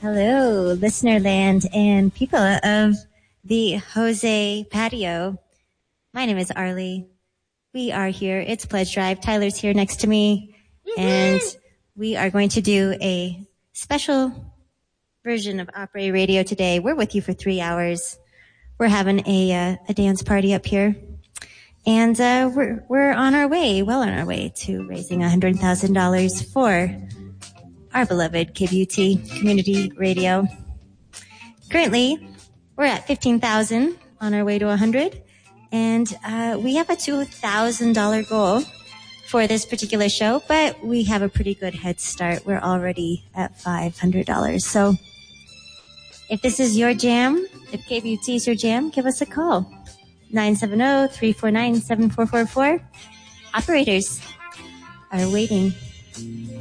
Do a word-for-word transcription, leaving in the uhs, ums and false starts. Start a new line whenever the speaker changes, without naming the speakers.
Hello, listener land and people of the Jose patio. My name is Arlie. We are here. It's Pledge Drive. Tyler's here next to me. And we are going to do a special version of Opry Radio today. We're with you for three hours. We're having a uh, a dance party up here. And uh, we're we're on our way, well on our way to raising one hundred thousand dollars for our beloved K B U T Community Radio. Currently, we're at fifteen thousand on our way to one hundred. And uh, we have a two thousand dollars goal for this particular show, but we have a pretty good head start. We're already at five hundred dollars. So if this is your jam, if K B U T is your jam, give us a call. nine seven zero, three four nine, seven four four four. Operators are waiting.